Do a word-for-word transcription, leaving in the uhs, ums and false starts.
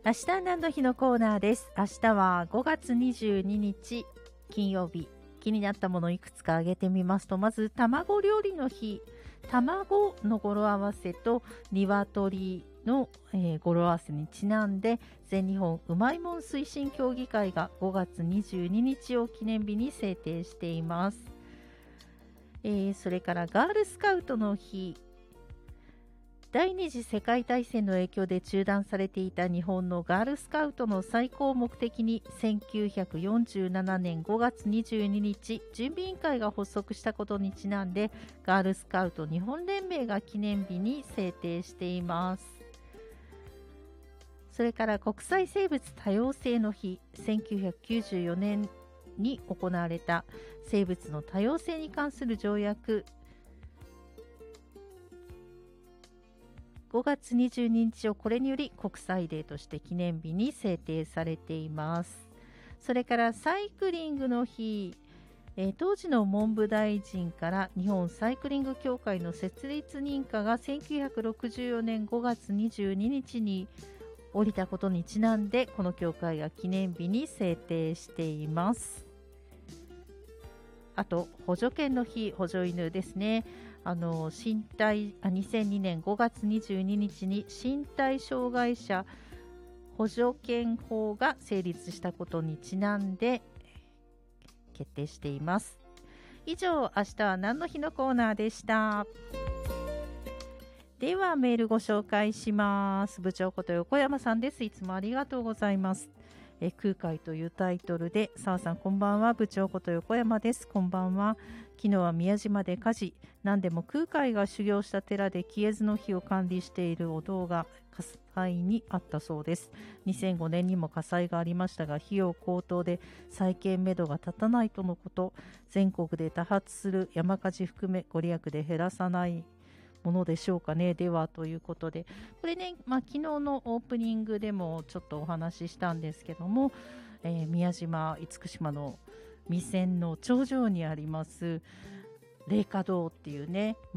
明日は何の日のコーナーです。明日はごがつにじゅうににち金曜日。気になったものをいくつか挙げてみますと、まず卵料理の日、卵の語呂合わせと鶏の、えー語呂合わせにちなんで、全日本うまいもん推進協議会がごがつにじゅうににちを記念日に制定しています。えーそれからガールスカウトの日、第二次世界大戦の影響で中断されていた日本のガールスカウトの最高目的にせんきゅうひゃくよんじゅうななねんごがつにじゅうににち準備委員会が発足したことにちなんで、ガールスカウト日本連盟が記念日に制定しています。それから国際生物多様性の日、せんきゅうひゃくきゅうじゅうよねんに行われた生物の多様性に関する条約、ごがつにじゅうににちをこれにより国際デーとして記念日に制定されています。それからサイクリングの日、えー当時の文部大臣から日本サイクリング協会の設立認可がせんきゅうひゃくろくじゅうよねんごがつにじゅうににちに降りたことにちなんで、この協会が記念日に制定しています。あと補助犬の日、補助犬ですね。あの身体あにせんにねんごがつにじゅうににちに身体障害者補助犬法が成立したことにちなんで決定しています。以上、明日は何の日のコーナーでした。ではメールご紹介します。部長こと横山さんです。いつもありがとうございます。え空海というタイトルで、澤さんこんばんは。部長こと横山です。こんばんは。昨日は宮島で火事、何でも空海が修行した寺で消えずの火を管理しているお堂が火災にあったそうです。にせんごねんにも火災がありましたが、費用高騰で再建めどが立たないとのこと。全国で多発する山火事含めご利益で減らさないものでしょうかね。ではということで、これね、まあ、昨日のオープニングでもちょっとお話ししたんですけども、えー宮島厳島の未線の頂上にあります霊華堂っていうね、